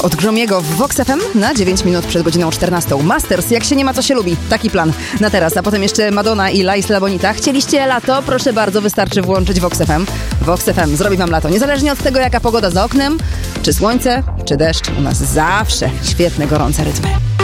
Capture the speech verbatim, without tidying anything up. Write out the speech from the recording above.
od Gromiego w Vox F M na dziewięć minut przed godziną czternastą. Masters, jak się nie ma, co się lubi. Taki plan na teraz. A potem jeszcze Madonna i La Isla Bonita. Chcieliście lato? Proszę bardzo, wystarczy włączyć Vox F M. Vox F M zrobi wam lato. Niezależnie od tego, jaka pogoda za oknem, czy słońce, czy deszcz. U nas zawsze świetne, gorące rytmy.